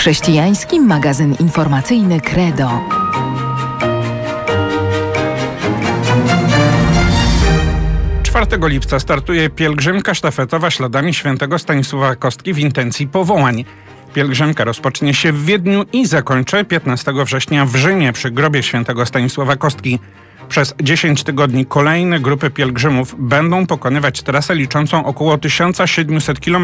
Chrześcijański magazyn informacyjny Credo. 4 lipca startuje pielgrzymka sztafetowa śladami świętego Stanisława Kostki w intencji powołań. Pielgrzymka rozpocznie się w Wiedniu i zakończy 15 września w Rzymie przy grobie świętego Stanisława Kostki. Przez 10 tygodni kolejne grupy pielgrzymów będą pokonywać trasę liczącą około 1700 km,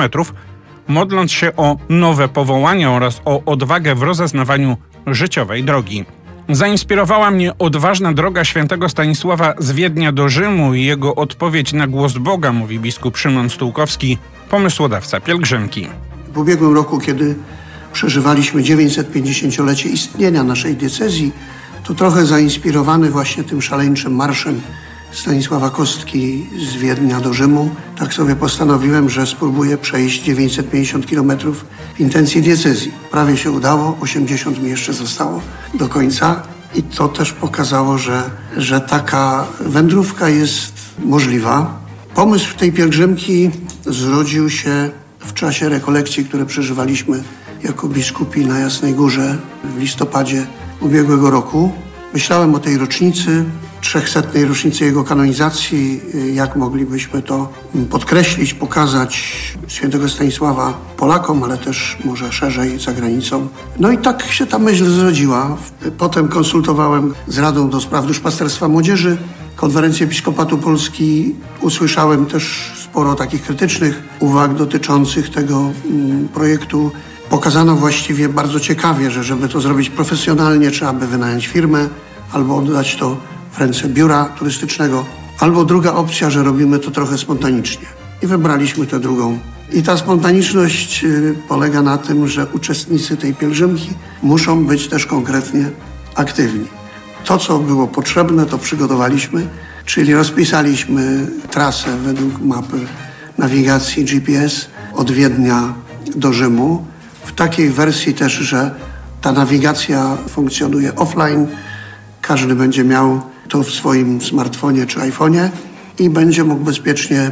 modląc się o nowe powołanie oraz o odwagę w rozeznawaniu życiowej drogi. Zainspirowała mnie odważna droga świętego Stanisława z Wiednia do Rzymu i jego odpowiedź na głos Boga, mówi biskup Szymon Stułkowski, pomysłodawca pielgrzymki. W ubiegłym roku, kiedy przeżywaliśmy 950-lecie istnienia naszej diecezji, to trochę zainspirowany właśnie tym szaleńczym marszem Stanisława Kostki z Wiednia do Rzymu, tak sobie postanowiłem, że spróbuję przejść 950 km w intencji diecezji. Prawie się udało, 80 mi jeszcze zostało do końca i to też pokazało, że taka wędrówka jest możliwa. Pomysł tej pielgrzymki zrodził się w czasie rekolekcji, które przeżywaliśmy jako biskupi na Jasnej Górze w listopadzie ubiegłego roku. Myślałem o tej rocznicy, 300. rocznicy jego kanonizacji, jak moglibyśmy to podkreślić, pokazać świętego Stanisława Polakom, ale też może szerzej za granicą. No i tak się ta myśl zrodziła. Potem konsultowałem z Radą do Spraw Duszpasterstwa Młodzieży, Konferencję Episkopatu Polski. Usłyszałem też sporo takich krytycznych uwag dotyczących tego projektu. Pokazano właściwie bardzo ciekawie, że żeby to zrobić profesjonalnie, trzeba by wynająć firmę albo oddać to w ręce biura turystycznego, albo druga opcja, że robimy to trochę spontanicznie. I wybraliśmy tę drugą. I ta spontaniczność polega na tym, że uczestnicy tej pielgrzymki muszą być też konkretnie aktywni. To, co było potrzebne, to przygotowaliśmy, czyli rozpisaliśmy trasę według mapy nawigacji GPS od Wiednia do Rzymu. W takiej wersji też, że ta nawigacja funkcjonuje offline. Każdy będzie miał to w swoim smartfonie czy iPhonie i będzie mógł bezpiecznie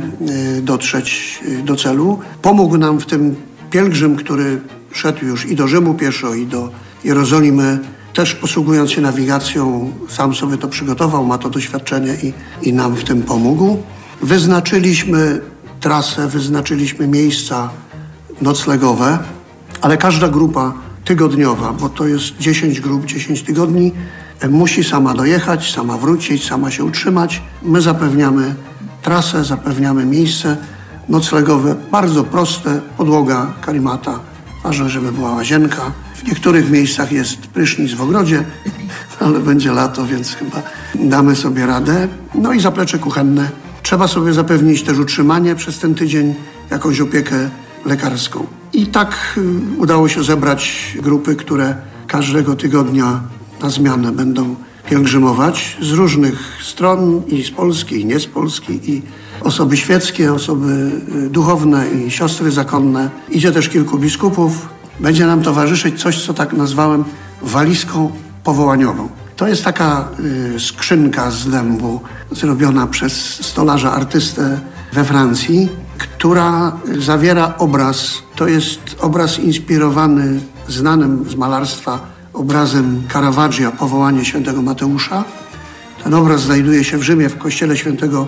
dotrzeć do celu. Pomógł nam w tym pielgrzym, który szedł już i do Rzymu pieszo, i do Jerozolimy. Też posługując się nawigacją, sam sobie to przygotował, ma to doświadczenie i nam w tym pomógł. Wyznaczyliśmy trasę, wyznaczyliśmy miejsca noclegowe, ale każda grupa tygodniowa, bo to jest 10 grup, 10 tygodni, musi sama dojechać, sama wrócić, sama się utrzymać. My zapewniamy trasę, zapewniamy miejsce noclegowe, bardzo proste, podłoga, karimata, ważne, żeby była łazienka. W niektórych miejscach jest prysznic w ogrodzie, ale będzie lato, więc chyba damy sobie radę. No i zaplecze kuchenne. Trzeba sobie zapewnić też utrzymanie przez ten tydzień, jakąś opiekę lekarską. I tak udało się zebrać grupy, które każdego tygodnia na zmianę będą pielgrzymować z różnych stron, i z Polski, i nie z Polski, i osoby świeckie, osoby duchowne i siostry zakonne. Idzie też kilku biskupów. Będzie nam towarzyszyć coś, co tak nazwałem walizką powołaniową. To jest taka skrzynka z dębu zrobiona przez stolarza artystę we Francji, która zawiera obraz. To jest obraz inspirowany znanym z malarstwa obrazem Caravaggia, Powołanie świętego Mateusza. Ten obraz znajduje się w Rzymie w kościele świętego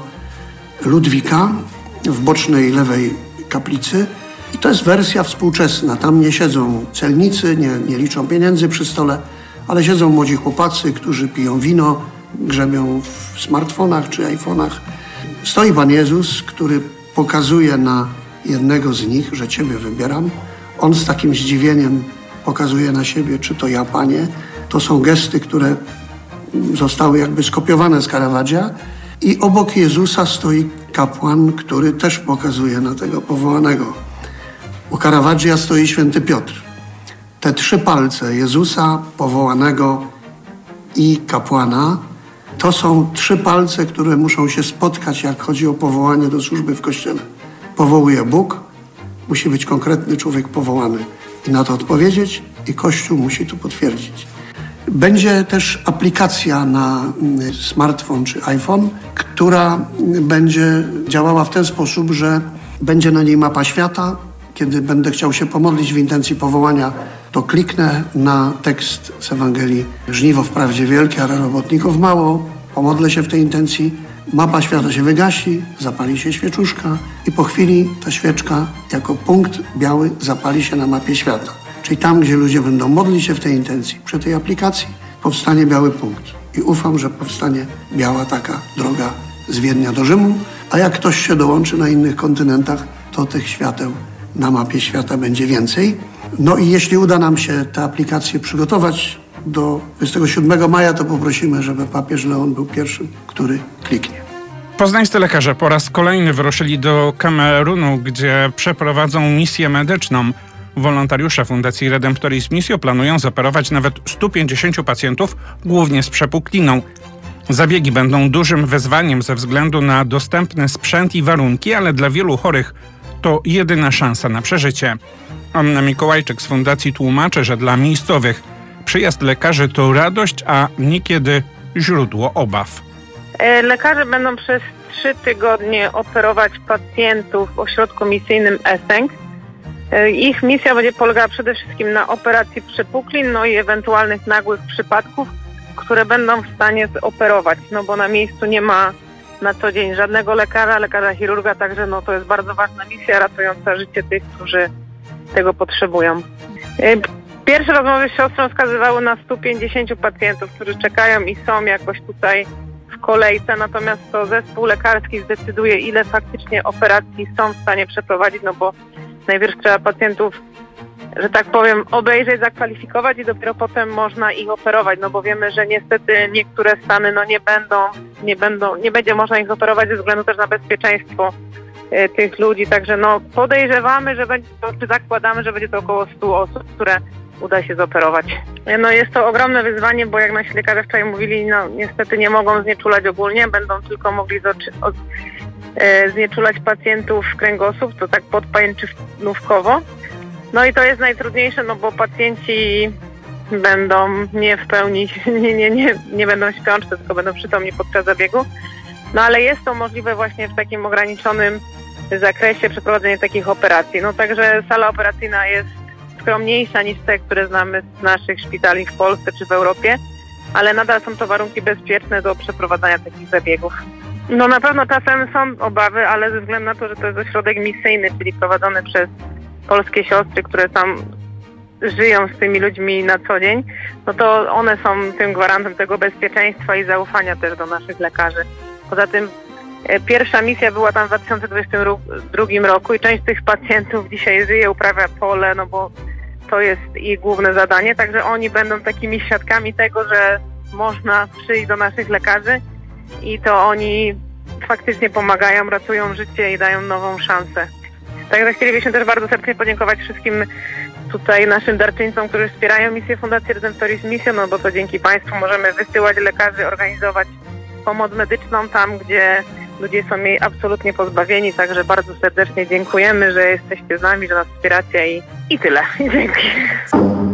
Ludwika w bocznej lewej kaplicy. I to jest wersja współczesna. Tam nie siedzą celnicy, nie liczą pieniędzy przy stole, ale siedzą młodzi chłopacy, którzy piją wino, grzebią w smartfonach czy iPhone'ach. Stoi Pan Jezus, który pokazuje na jednego z nich, że Ciebie wybieram. On z takim zdziwieniem pokazuje na siebie, czy to ja, Panie. To są gesty, które zostały jakby skopiowane z Caravaggia. I obok Jezusa stoi kapłan, który też pokazuje na tego powołanego. U Caravaggia stoi święty Piotr. Te 3 palce Jezusa, powołanego i kapłana, to są 3 palce, które muszą się spotkać, jak chodzi o powołanie do służby w Kościele. Powołuje Bóg, musi być konkretny człowiek powołany i na to odpowiedzieć, i Kościół musi to potwierdzić. Będzie też aplikacja na smartfon czy iPhone, która będzie działała w ten sposób, że będzie na niej mapa świata. Kiedy będę chciał się pomodlić w intencji powołania, to kliknę na tekst z Ewangelii: żniwo wprawdzie wielkie, ale robotników mało. Pomodlę się w tej intencji. Mapa świata się wygasi, zapali się świeczuszka i po chwili ta świeczka jako punkt biały zapali się na mapie świata. Czyli tam, gdzie ludzie będą modlić się w tej intencji, przy tej aplikacji powstanie biały punkt. I ufam, że powstanie biała taka droga z Wiednia do Rzymu, a jak ktoś się dołączy na innych kontynentach, to tych świateł na mapie świata będzie więcej. No i jeśli uda nam się tę aplikację przygotować do 27 maja, to poprosimy, żeby papież Leon był pierwszym, który kliknie. Poznańscy lekarze po raz kolejny wyruszyli do Kamerunu, gdzie przeprowadzą misję medyczną. Wolontariusze Fundacji Redemptoris Missio planują zoperować nawet 150 pacjentów, głównie z przepukliną. Zabiegi będą dużym wyzwaniem ze względu na dostępny sprzęt i warunki, ale dla wielu chorych to jedyna szansa na przeżycie. Anna Mikołajczyk z Fundacji tłumaczy, że dla miejscowych przyjazd lekarzy to radość, a niekiedy źródło obaw. Lekarze będą przez 3 tygodnie operować pacjentów w ośrodku misyjnym Eseng. Ich misja będzie polegała przede wszystkim na operacji przepuklin, no i ewentualnych nagłych przypadków, które będą w stanie zoperować, no bo na miejscu nie ma na co dzień żadnego lekarza chirurga, także no to jest bardzo ważna misja ratująca życie tych, którzy tego potrzebują. Pierwsze rozmowy z siostrą wskazywały na 150 pacjentów, którzy czekają i są jakoś tutaj w kolejce, natomiast to zespół lekarski zdecyduje, ile faktycznie operacji są w stanie przeprowadzić, no bo najpierw trzeba pacjentów, że tak powiem, obejrzeć, zakwalifikować i dopiero potem można ich operować, no bo wiemy, że niestety niektóre stany no nie będzie można ich operować ze względu też na bezpieczeństwo tych ludzi, także no podejrzewamy, że będzie to, czy zakładamy, że będzie to około 100 osób, które uda się zoperować. No jest to ogromne wyzwanie, bo jak nasi lekarze wczoraj mówili, no niestety nie mogą znieczulać ogólnie, będą tylko mogli znieczulać pacjentów w kręgosłup, to tak podpajęczynówkowo. No i to jest najtrudniejsze, no bo pacjenci będą nie w pełni, nie będą śpiączce, tylko będą przytomni podczas zabiegu. No ale jest to możliwe właśnie w takim ograniczonym zakresie przeprowadzenie takich operacji. No także sala operacyjna jest skromniejsza niż te, które znamy z naszych szpitali w Polsce czy w Europie, ale nadal są to warunki bezpieczne do przeprowadzania takich zabiegów. No na pewno czasem są obawy, ale ze względu na to, że to jest ośrodek misyjny, czyli prowadzony przez polskie siostry, które tam żyją z tymi ludźmi na co dzień, no to one są tym gwarantem tego bezpieczeństwa i zaufania też do naszych lekarzy. Poza tym pierwsza misja była tam w 2022 roku i część tych pacjentów dzisiaj żyje, uprawia pole, no bo to jest ich główne zadanie, także oni będą takimi świadkami tego, że można przyjść do naszych lekarzy i to oni faktycznie pomagają, ratują życie i dają nową szansę. Także chcielibyśmy też bardzo serdecznie podziękować wszystkim tutaj naszym darczyńcom, którzy wspierają misję Fundacji Redemptoris Missio, no bo to dzięki Państwu możemy wysyłać lekarzy, organizować pomoc medyczną tam, gdzie ludzie są jej absolutnie pozbawieni, także bardzo serdecznie dziękujemy, że jesteście z nami, że nas wspieracie i tyle. Dzięki.